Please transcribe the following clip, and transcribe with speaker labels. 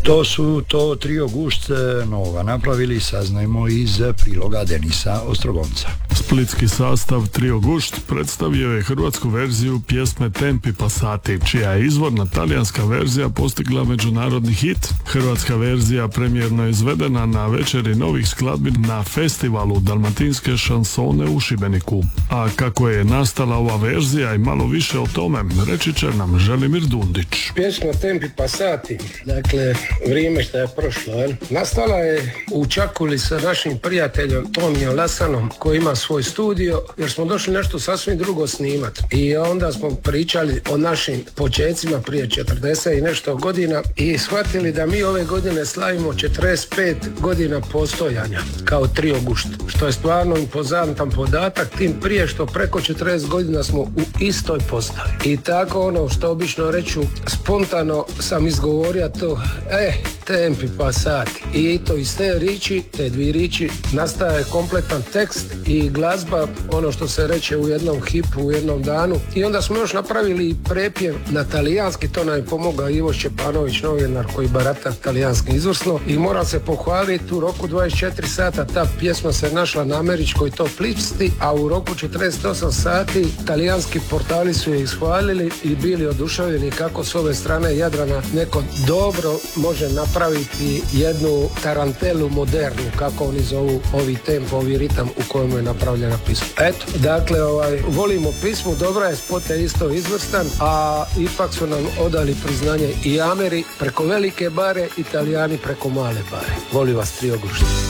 Speaker 1: Što su to Trio Gušt nova napravili, saznajmo iz priloga Denisa Ostrogonca.
Speaker 2: Splitski sastav Trio Gušt predstavio je hrvatsku verziju pjesme Tempi Passati, čija je izvorna talijanska verzija postigla međunarodni hit. Hrvatska verzija premijerno je izvedena na večeri novih skladbi na festivalu Dalmatinske šansone u Šibeniku. A kako je nastala ova verzija i malo više o tome, reći će nam Želimir Dundić.
Speaker 3: Pjesma Tempi Passati, dakle vrijeme što je prošlo, nastala je u Čakuli sa našim prijateljom Tomijom Lasanom koji ima svoj studio, jer smo došli nešto sasvim drugo snimat i onda smo pričali o našim počecima prije 40 i nešto godina i shvatili da mi ove godine slavimo 45 godina postojanja kao Trio Gušt, što je stvarno impozantan podatak, tim prije što preko 40 godina smo u istoj postavi. I tako ono što obično reću, spontano sam izgovorio to, Tempi Passati. I to iz te riči, te dvije riči, nastaje kompletan tekst i glazba, ono što se reče u jednom hipu, u jednom danu. I onda smo još napravili prepjev na talijanski, to nam je pomogao Ivo Šćepanović, novinar koji barata talijanski izvrsno. I moram se pohvaliti, u roku 24 sata ta pjesma se našla na američkoj top listi, a u roku 48 sati talijanski portali su je ishvalili i bili oduševljeni kako s ove strane Jadrana neko dobro može napraviti jednu tarantelu modernu, kako oni zovu ovi tempo, ovi ritam u kojem je napravljena pisma. Eto, dakle, volimo pismu, dobra je, spot je isto izvrstan, a ipak su nam odali priznanje i Ameri preko velike bare, Italijani preko male bare. Voli vas Trio Gušt.